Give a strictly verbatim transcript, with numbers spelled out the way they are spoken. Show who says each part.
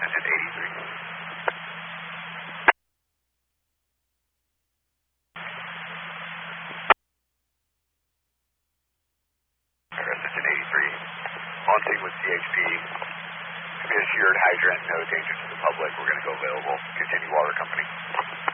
Speaker 1: at eighty-three. Resident eighty-three, launching with C H P. Be assured hydrant, no danger to the public. We're going to go available. Continue water company.